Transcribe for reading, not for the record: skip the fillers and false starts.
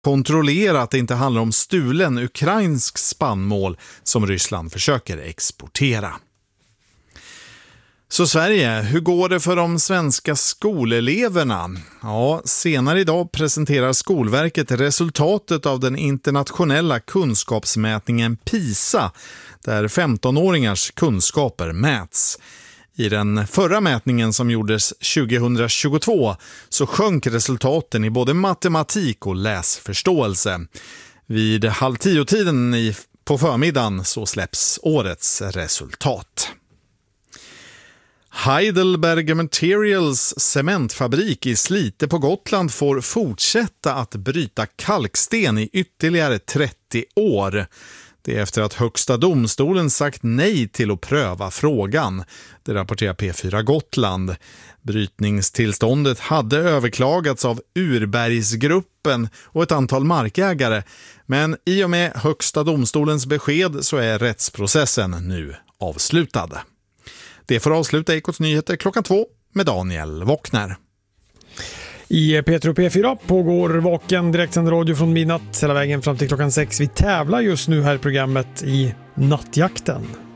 kontrollera att det inte handlar om stulen ukrainsk spannmål som Ryssland försöker exportera. Så Sverige, hur går det för de svenska skoleleverna? Ja, senare idag presenterar Skolverket resultatet av den internationella kunskapsmätningen PISA, där 15-åringars kunskaper mäts. I den förra mätningen som gjordes 2022 så sjönk resultaten i både matematik och läsförståelse. Vid 9:30 på förmiddagen så släpps årets resultat. Heidelberg Materials cementfabrik i Slite på Gotland får fortsätta att bryta kalksten i ytterligare 30 år. Det är efter att Högsta domstolen sagt nej till att pröva frågan. Det rapporterar P4 Gotland. Brytningstillståndet hade överklagats av Urbergsgruppen och ett antal markägare. Men i och med Högsta domstolens besked så är rättsprocessen nu avslutad. Det får avsluta Ekots nyheter 2:00 med Daniel Wockner. I Petro P4 pågår vaken direktsänd radio från midnatt hela vägen fram till 6:00. Vi tävlar just nu här i programmet i Nattjakten.